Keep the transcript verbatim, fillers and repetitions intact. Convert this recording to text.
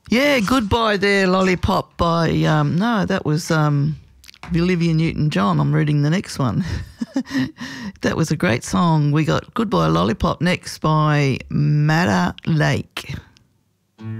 Yeah, Goodbye There, Lollipop by, um, no, that was um, Olivia Newton-John. I'm reading the next one. That was a great song. We got Goodbye Lollipop next by Madder Lake.